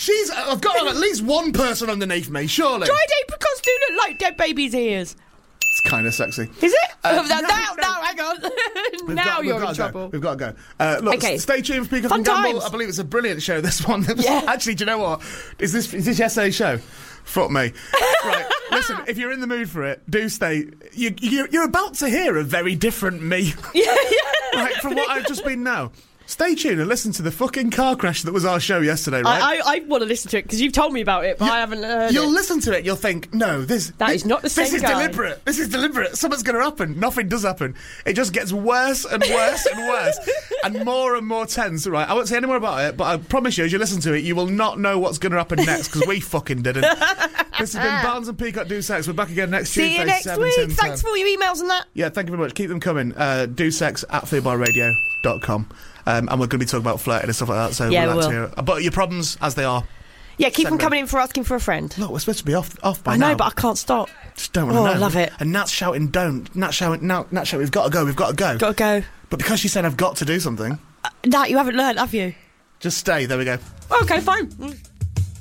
I've got to have at least one person underneath me, surely. Dried apricots do look like dead babies' ears. It's kind of sexy. Is it? No, now, hang on. Now you're in trouble. We've got to go. Look, Okay. Stay tuned for Peacock Fun and Gamble. times. I believe it's a brilliant show, this one. Yeah. Actually, do you know what? Is this yesterday's show? Fuck me. Right, listen, if you're in the mood for it, do stay. You're about to hear a very different me. Yeah. Right, from what I've just been now. Stay tuned and listen to the fucking car crash that was our show yesterday, right? I want to listen to it because you've told me about it, but I haven't heard You'll it. listen to it, you'll think, no, that is not the same This is guy. deliberate. This is deliberate. Something's going to happen. Nothing does happen. It just gets worse and worse and worse and more tense, right? I won't say any more about it, but I promise you, as you listen to it, you will not know what's going to happen next because we fucking didn't. This has been Barnes and Peacock Do Sex. We're back again next Tuesday. See you next 7 week. till 10. Thanks for all your emails and that. Yeah, thank you very much. Keep them coming. Do sex at feelbarradio.com. And we're going to be talking about flirting and stuff like that. So Yeah, we'll we like will. to hear about your problems as they are. Yeah, keep them Send coming in for asking for a friend. Look, we're supposed to be off by I now. know, but I can't stop. Just don't want to know. I love it. And Nat's shouting, don't. Nat's shouting, we've got to go, we've got to go. Gotta go. But because she said I've got to do something, Nat, you haven't learned, have you? just stay. There we go. Okay, fine.